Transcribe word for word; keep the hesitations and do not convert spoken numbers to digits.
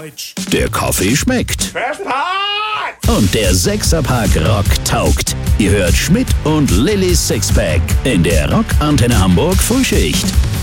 Deutsch. Der Kaffee schmeckt. Verstanden! Und der Sechserpack Rock taugt. Ihr hört Schmidt und Lillys Sixpack in der Rock Antenne Hamburg Frühschicht.